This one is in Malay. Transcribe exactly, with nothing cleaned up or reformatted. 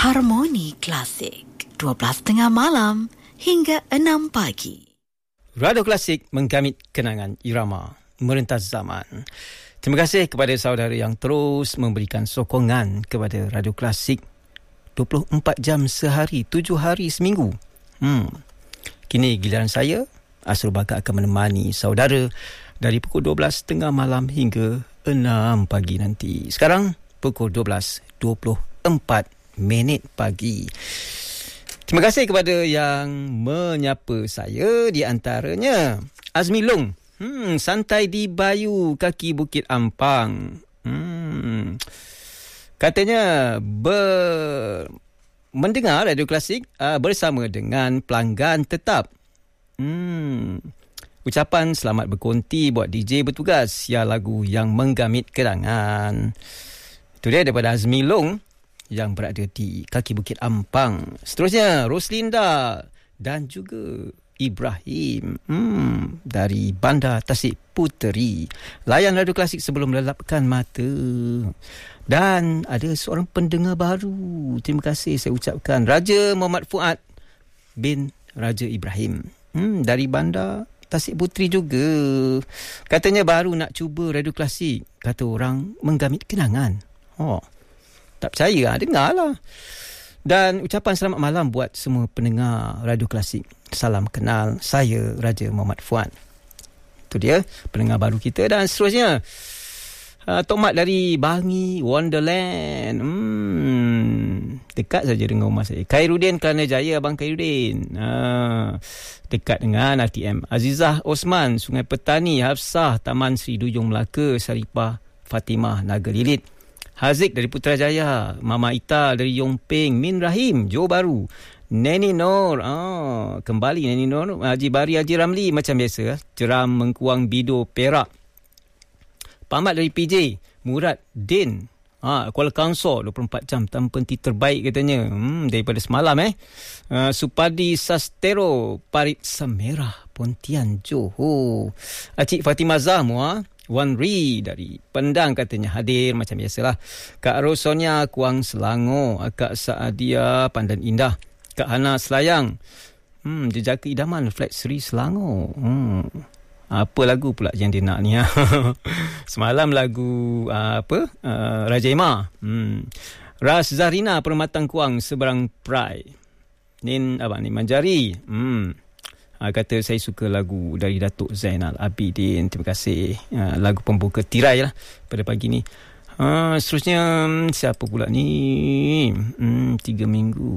Harmoni Klasik, dua belas tiga puluh malam hingga enam pagi. Radio Klasik menggamit kenangan irama merentas zaman. Terima kasih kepada saudara yang terus memberikan sokongan kepada Radio Klasik dua puluh empat jam sehari, tujuh hari seminggu. Hmm. Kini giliran saya, Asrul Baka, akan menemani saudara dari pukul dua belas tiga puluh malam hingga enam pagi nanti. Sekarang pukul dua belas dua puluh empat minit pagi. Terima kasih kepada yang menyapa saya, di antaranya Azmi Long. Hmm, santai di Bayu, kaki Bukit Ampang. Hmm. Katanya ber mendengar Radio Klasik uh, bersama dengan pelanggan tetap. Hmm. Ucapan selamat berkonti buat D J bertugas ya lagu yang menggamit kenangan. Itu dia daripada Azmi Long yang berada di kaki Bukit Ampang. Seterusnya Roslinda dan juga Ibrahim hmm, dari Bandar Tasik Puteri. Layan Radio Klasik sebelum melelapkan mata. Dan ada seorang pendengar baru. Terima kasih saya ucapkan, Raja Muhammad Fuad bin Raja Ibrahim hmm, dari Bandar Tasik Puteri juga. Katanya baru nak cuba Radio Klasik. Kata orang menggamit kenangan. Oh, tak percaya, dengarlah. Dan ucapan selamat malam buat semua pendengar Radio Klasik. Salam kenal, saya Raja Muhammad Fuad. Itu dia pendengar baru kita. Dan seterusnya uh, Tok Mat dari Bangi Wonderland. Hmm, dekat saja dengan rumah saya. Khairuddin Kelana Jaya, Abang Khairuddin. Uh, dekat dengan R T M. Azizah Osman, Sungai Petani. Hafsah, Taman Sri Dujung Melaka. Saripah Fatimah, Naga Lilit. Haziq dari Putrajaya, Mama Ita dari Yongping, Min Rahim, Johor Bahru, Neni Nur, ah, kembali Neni Nur, Haji Bari, Haji Ramli macam biasa, Jeram Mengkuang Bido Perak, Pamat dari P J, Murad Din, ah, Kuala Kangsor, dua puluh empat jam tanpa henti terbaik katanya, hmm, daripada semalam eh, uh, Supadi Sastero, Parit Samerah, Pontian, Johor, Acik Fatimah Zahmua, Wan Ri dari Pendang katanya hadir macam biasalah. Kak Rosonia Kuang Selangor, Kak Saadia Pandan Indah, Kak Hana Selayang, hmm, Jejaka Idaman Flat Sri Selangor. Hmm. Apa lagu pula yang dia nak ni? Semalam lagu uh, apa? Uh, Raja Ima. Hmm. Ras Zahrina Permatang Kuang Seberang Prai. Nin abang ni Manjari. Hmm. Uh, kata saya suka lagu dari Datuk Zainal Abidin. Terima kasih. Uh, lagu pembuka tirai lah pada pagi ni. Uh, seterusnya siapa pula ni? Hmm, tiga minggu.